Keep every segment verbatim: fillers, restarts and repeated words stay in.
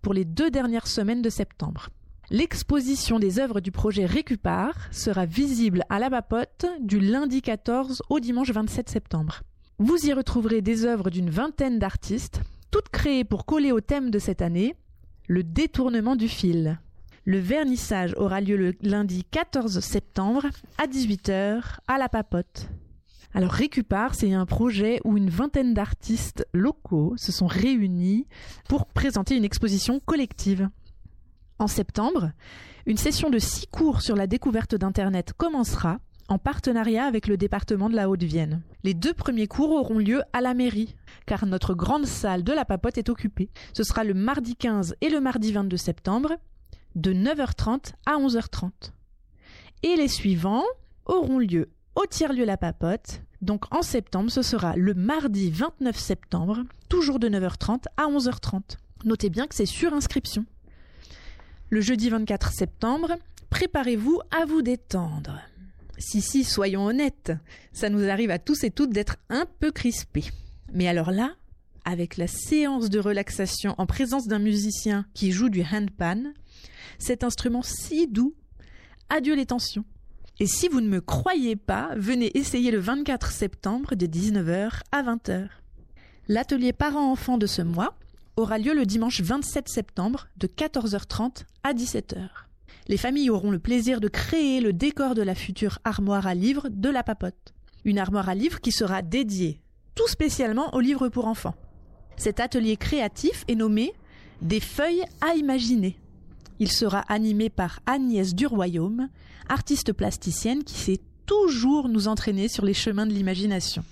pour les deux dernières semaines de septembre. L'exposition des œuvres du projet Récupar sera visible à la Papote du lundi quatorze au dimanche vingt-sept septembre. Vous y retrouverez des œuvres d'une vingtaine d'artistes, toutes créées pour coller au thème de cette année, le détournement du fil. Le vernissage aura lieu le lundi quatorze septembre à dix-huit heures à la Papote. Alors Récupar, c'est un projet où une vingtaine d'artistes locaux se sont réunis pour présenter une exposition collective. En septembre, une session de six cours sur la découverte d'Internet commencera en partenariat avec le département de la Haute-Vienne. Les deux premiers cours auront lieu à la mairie, car notre grande salle de la Papote est occupée. Ce sera le mardi quinze et le mardi vingt-deux septembre, de neuf heures trente à onze heures trente. Et les suivants auront lieu au tiers-lieu La Papote. Donc en septembre, ce sera le mardi vingt-neuf septembre, toujours de neuf heures trente à onze heures trente. Notez bien que c'est sur inscription. Le jeudi vingt-quatre septembre, préparez-vous à vous détendre. Si, si, soyons honnêtes, ça nous arrive à tous et toutes d'être un peu crispés. Mais alors là, avec la séance de relaxation en présence d'un musicien qui joue du handpan, cet instrument si doux, adieu les tensions. Et si vous ne me croyez pas, venez essayer le vingt-quatre septembre de dix-neuf heures à vingt heures. L'atelier parents-enfants de ce mois aura lieu le dimanche vingt-sept septembre de quatorze heures trente à dix-sept heures. Les familles auront le plaisir de créer le décor de la future armoire à livres de la Papote. Une armoire à livres qui sera dédiée tout spécialement aux livres pour enfants. Cet atelier créatif est nommé « Des feuilles à imaginer ». Il sera animé par Agnès Duroyaume, artiste plasticienne qui sait toujours nous entraîner sur les chemins de l'imagination.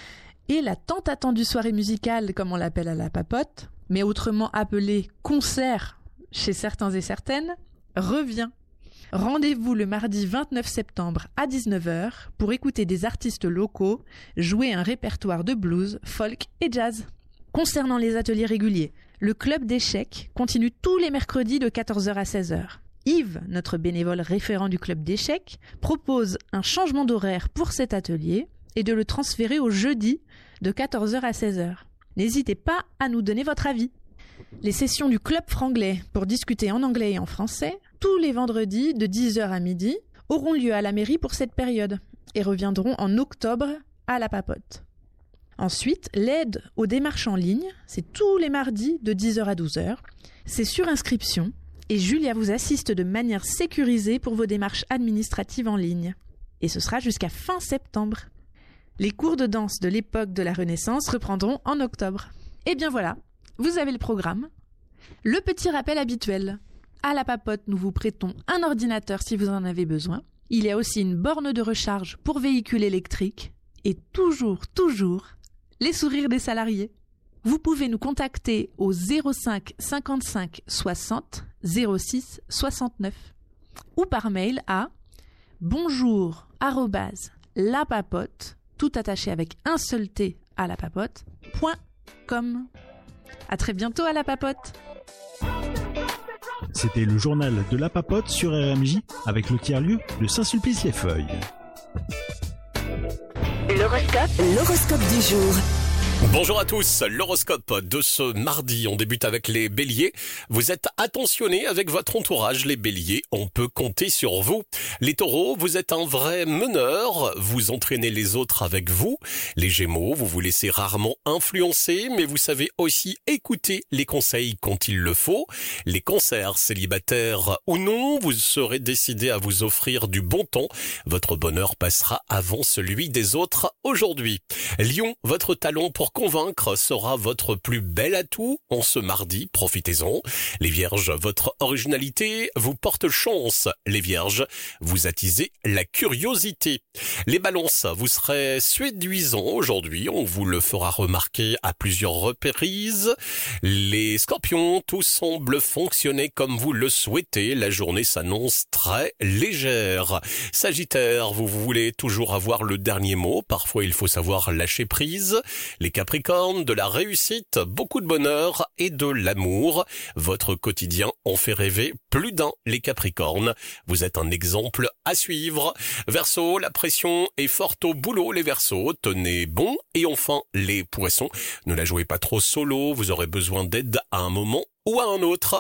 Et la tant attendue soirée musicale, comme on l'appelle à la Papote, mais autrement appelée concert chez certains et certaines, revient. Rendez-vous le mardi vingt-neuf septembre à dix-neuf heures pour écouter des artistes locaux jouer un répertoire de blues, folk et jazz. Concernant les ateliers réguliers, le club d'échecs continue tous les mercredis de quatorze heures à seize heures. Yves, notre bénévole référent du club d'échecs, propose un changement d'horaire pour cet atelier et de le transférer au jeudi de quatorze heures à seize heures. N'hésitez pas à nous donner votre avis. Les sessions du club franglais pour discuter en anglais et en français, tous les vendredis de dix heures à midi, auront lieu à la mairie pour cette période et reviendront en octobre à la Papote. Ensuite, l'aide aux démarches en ligne, c'est tous les mardis de dix heures à douze heures. C'est sur inscription et Julia vous assiste de manière sécurisée pour vos démarches administratives en ligne. Et ce sera jusqu'à fin septembre. Les cours de danse de l'époque de la Renaissance reprendront en octobre. Et bien voilà, vous avez le programme. Le petit rappel habituel. À la Papote, nous vous prêtons un ordinateur si vous en avez besoin. Il y a aussi une borne de recharge pour véhicule électrique. Et toujours, toujours, les sourires des salariés. Vous pouvez nous contacter au zéro cinq cinquante-cinq soixante zéro six soixante-neuf ou par mail à bonjour arobase lapapote, tout attaché avec un seul T à la papote, point com. À très bientôt à la Papote. C'était le journal de la Papote sur R M J avec le tiers-lieu de Saint-Sulpice-les-Feuilles. L'horoscope, l'horoscope du jour. Bonjour à tous, l'horoscope de ce mardi, on débute avec les béliers. Vous êtes attentionnés avec votre entourage, les béliers, on peut compter sur vous. Les taureaux, vous êtes un vrai meneur, vous entraînez les autres avec vous. Les gémeaux, vous vous laissez rarement influencer, mais vous savez aussi écouter les conseils quand il le faut. Les cancers, célibataires ou non, vous serez décidés à vous offrir du bon temps. Votre bonheur passera avant celui des autres aujourd'hui. Lion, votre talent pour convaincre sera votre plus bel atout en ce mardi, profitez-en. Les vierges, votre originalité vous porte chance. Les vierges, vous attisez la curiosité. Les balances, vous serez séduisants aujourd'hui, on vous le fera remarquer à plusieurs reprises. Les scorpions, tout semble fonctionner comme vous le souhaitez, la journée s'annonce très légère. Sagittaire, vous voulez toujours avoir le dernier mot, parfois il faut savoir lâcher prise. Les Capricornes, de la réussite, beaucoup de bonheur et de l'amour. Votre quotidien en fait rêver plus d'un, les Capricornes. Vous êtes un exemple à suivre. Verseau, la pression est forte au boulot, les Verseaux. Tenez bon. Et enfin, les Poissons, ne la jouez pas trop solo. Vous aurez besoin d'aide à un moment ou à un autre.